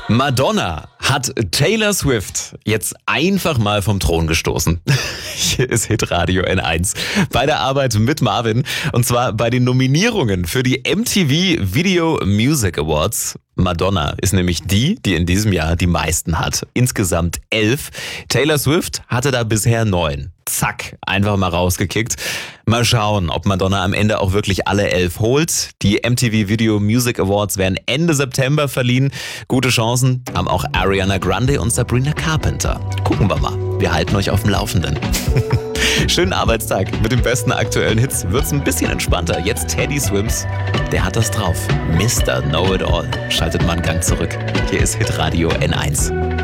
Madonna hat Taylor Swift jetzt einfach mal vom Thron gestoßen. Hier ist Hitradio N1 bei der Arbeit mit Marvin, und zwar bei den Nominierungen für die MTV Video Music Awards. Madonna ist nämlich die in diesem Jahr die meisten hat. Insgesamt 11. Taylor Swift hatte da bisher 9. Zack, einfach mal rausgekickt. Mal schauen, ob Madonna am Ende auch wirklich alle 11 holt. Die MTV Video Music Awards werden Ende September verliehen. Gute Chancen haben auch Ariana Grande und Sabrina Carpenter. Gucken wir mal. Wir halten euch auf dem Laufenden. Schönen Arbeitstag. Mit den besten aktuellen Hits wird's ein bisschen entspannter. Jetzt Teddy Swims. Der hat das drauf. Mr. Know-It-All. Schaltet mal einen Gang zurück. Hier ist Hitradio N1.